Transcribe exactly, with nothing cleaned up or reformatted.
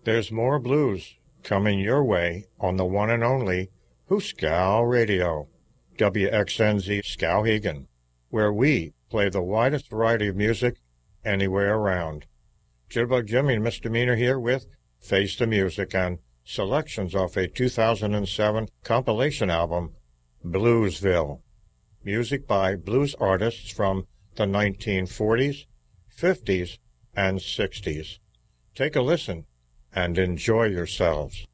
There's more blues coming your way on the one and only Hooskow Radio, W X N Z Skowhegan, where we play the widest variety of music anywhere around. Jitterbug Jimmy and Misdemeanor here with Face the Music and selections off a two thousand seven compilation album, Bluesville. Music by blues artists from the nineteen forties, fifties, and sixties. Take a listen and enjoy yourselves.